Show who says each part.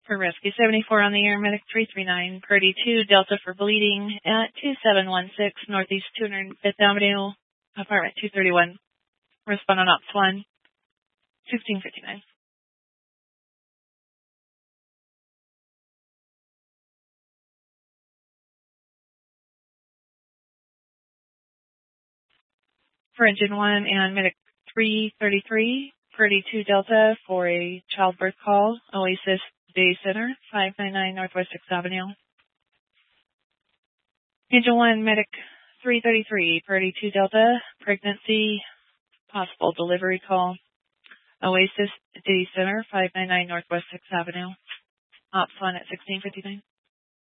Speaker 1: For Rescue 74 on the air, Medic 339, Purdy 2, Delta for bleeding at 2716 Northeast 205th Avenue, apartment 231. Respond on Ops 1, 1659. For Engine 1 and Medic 333, Purdy 2, Delta for a childbirth call, Oasis Day Center, 599 Northwest 6th Avenue. Engine 1, Medic 333, Purdy 2, Delta, pregnancy, possible delivery call, Oasis Day Center, 599 Northwest 6th Avenue. Ops 1 at 1659.